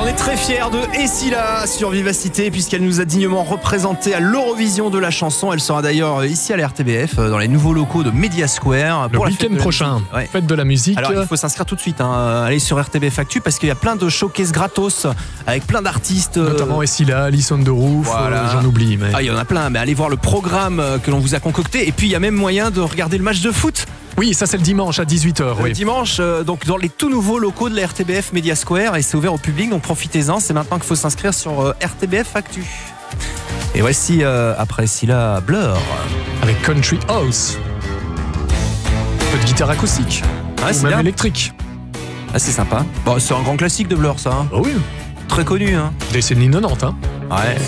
On est très fiers de Essila sur Vivacité puisqu'elle nous a dignement représenté à l'Eurovision de la chanson. Elle sera d'ailleurs ici à la RTBF dans les nouveaux locaux de Media Square. Le week-end prochain, fête de la musique. Alors il faut s'inscrire tout de suite, allez sur RTBF Actu parce qu'il y a plein de showcases gratos avec plein d'artistes. Notamment Essila, Alison de Roof, voilà. J'en oublie. Mais... il y en a plein, mais allez voir le programme que l'on vous a concocté. Et puis il y a même moyen de regarder le match de foot. Oui, ça c'est le dimanche à 18h. Le dimanche, donc dans les tout nouveaux locaux de la RTBF Media Square et c'est ouvert au public, donc profitez-en. C'est maintenant qu'il faut s'inscrire sur RTBF Actu. Et voici après Essila, Blur. Avec Country House. Un peu de guitare acoustique. C'est ou même bien. électrique. Ah, c'est sympa. Bon, c'est un grand classique de Blur, ça. Oh oui. Très connu. Décennie 90. Ouais.